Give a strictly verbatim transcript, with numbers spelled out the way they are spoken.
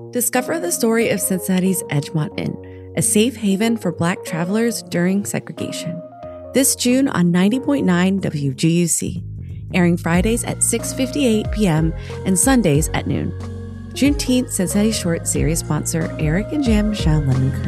Discover the story of Cincinnati's Edgemont Inn, a safe haven for Black travelers during segregation. This June on ninety point nine W G U C, airing Fridays at six fifty-eight p.m. and Sundays at noon. Juneteenth Cincinnati Short series sponsor Eric and Jan Michelle Lemon Crew.